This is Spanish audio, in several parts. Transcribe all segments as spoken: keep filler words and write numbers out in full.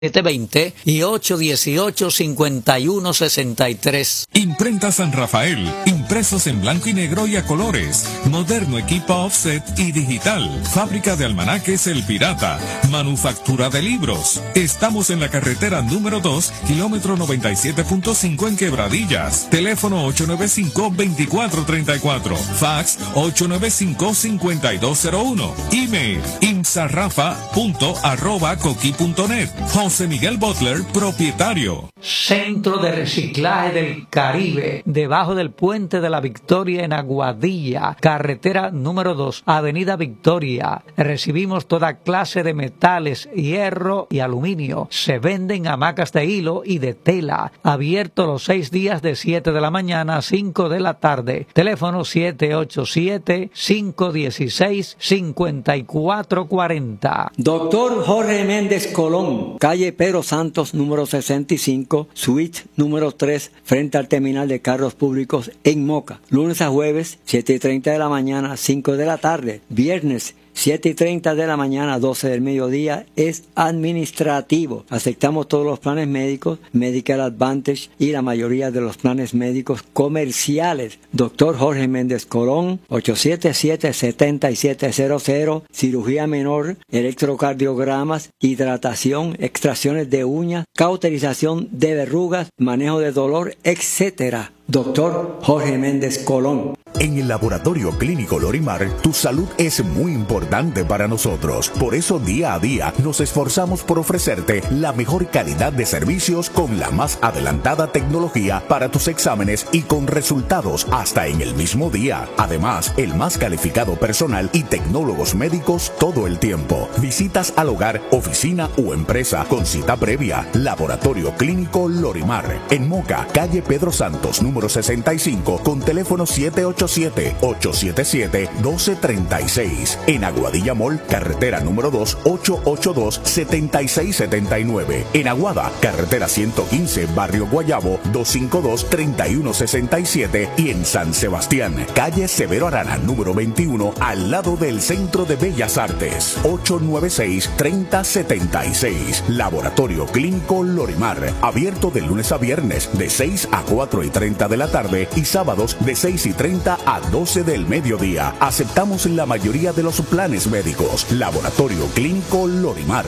siete veinte y ocho dieciocho, cincuenta y uno sesenta y tres. Imprenta San Rafael, impresos en blanco y negro y a colores, moderno equipo offset y digital, fábrica de almanaques El Pirata, manufactura de libros. Estamos en la carretera número dos, kilómetro noventa y siete punto cinco en Quebradillas. Teléfono ocho nueve cinco, veinticuatro treinta y cuatro, fax ocho nueve cinco, cincuenta y dos cero uno, email imsarrafa punto arroba coqui punto net. José Miguel Butler, propietario. Centro de Reciclaje del Caribe, debajo del Puente de la Victoria en Aguadilla, carretera número dos, Avenida Victoria. Recibimos toda clase de metales, hierro y aluminio. Se venden hamacas de hilo y de tela. Abierto los seis días de siete de la mañana a cinco de la tarde. Teléfono siete ocho siete, cinco uno seis, cinco cuatro cuatro cero. Doctor Jorge Méndez Colón, calle Pedro Santos, número sesenta y cinco, suite número tres, frente al terminal de carros públicos en Moca. Lunes a jueves, siete y treinta de la mañana, cinco de la tarde. Viernes, siete y treinta de la mañana, doce del mediodía, es administrativo. Aceptamos todos los planes médicos, Medical Advantage y la mayoría de los planes médicos comerciales. Doctor Jorge Méndez Colón, ocho siete siete, siete siete cero cero, cirugía menor, electrocardiogramas, hidratación, extracciones de uñas, cauterización de verrugas, manejo de dolor, etcétera. Doctor Jorge Méndez Colón. En el Laboratorio Clínico Lorimar, tu salud es muy importante para nosotros. Por eso, día a día, nos esforzamos por ofrecerte la mejor calidad de servicios con la más adelantada tecnología para tus exámenes y con resultados hasta en el mismo día. Además, el más calificado personal y tecnólogos médicos todo el tiempo. Visitas al hogar, oficina o empresa con cita previa. Laboratorio Clínico Lorimar, en Moca, calle Pedro Santos, número sesenta y cinco, con teléfono siete ocho siete, ocho siete siete, uno dos tres seis. En Aguadilla Mall, carretera número dos, ocho ocho dos, siete seis siete nueve. En Aguada, carretera ciento quince, barrio Guayabo, dos cinco dos, tres uno seis siete. Y en San Sebastián, calle Severo Arana, número veintiuno, al lado del Centro de Bellas Artes, ocho nueve seis, tres cero siete seis. Laboratorio Clínico Lorimar, abierto de lunes a viernes, de seis a cuatro y treinta de la tarde y sábados de seis y treinta a doce del mediodía. Aceptamos la mayoría de los planes médicos. Laboratorio Clínico Lorimar.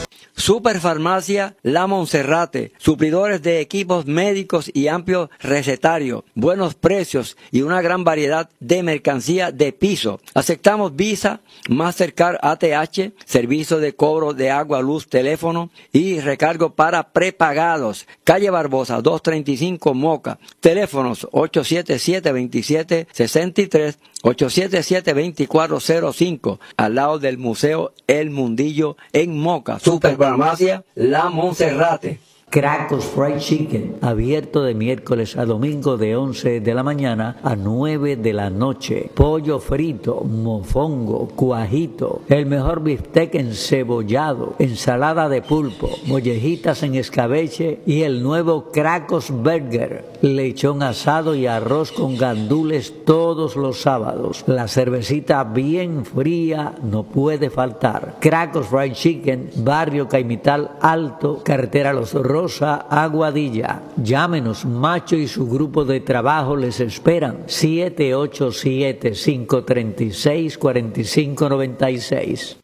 Superfarmacia La Monserrate, suplidores de equipos médicos y amplio recetario, buenos precios y una gran variedad de mercancía de piso. Aceptamos Visa, Mastercard A T H, servicio de cobro de agua, luz, teléfono y recargo para prepagados. Calle Barbosa, doscientos treinta y cinco Moca. Teléfonos ocho siete siete, veintisiete sesenta y tres, ocho siete siete, veinticuatro cero cinco, al lado del Museo El Mundillo en Moca. Superfarmacia La Monserrate. Cracos Fried Chicken, abierto de miércoles a domingo de once de la mañana a nueve de la noche. Pollo frito, mofongo, cuajito, el mejor bistec encebollado, ensalada de pulpo, mollejitas en escabeche y el nuevo Cracos Burger, lechón asado y arroz con gandules todos los sábados. La cervecita bien fría no puede faltar. Cracos Fried Chicken, barrio Caimital Alto, carretera Los Rosa, Aguadilla. Llámenos, Macho y su grupo de trabajo les esperan. siete ocho siete, cinco tres seis, cuatro cinco nueve seis.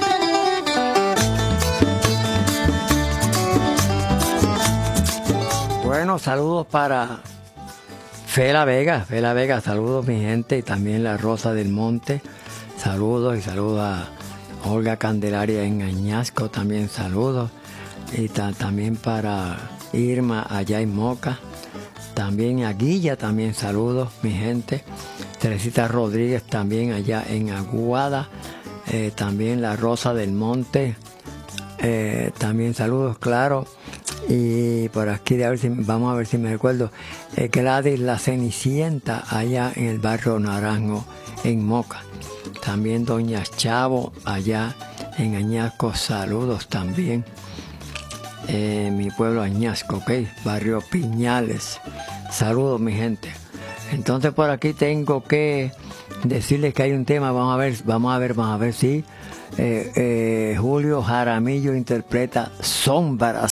Bueno, saludos para Fela Vega, Fela Vega, saludos mi gente, y también la Rosa del Monte, saludos, y saludos a Olga Candelaria en Añasco, también saludos. Y ta, también para Irma allá en Moca, también a Guilla, también saludos mi gente, Teresita Rodríguez también allá en Aguada, eh, también la Rosa del Monte, eh, también saludos, claro, y por aquí de a ver si, vamos a ver si me recuerdo, eh, Gladys la Cenicienta allá en el barrio Naranjo en Moca, también Doña Chavo allá en Añasco, saludos también. Eh, mi pueblo Añasco, ok, barrio Piñales, saludos mi gente. Entonces por aquí tengo que decirles que hay un tema, vamos a ver, vamos a ver, vamos a ver si eh, eh, Julio Jaramillo interpreta Sombras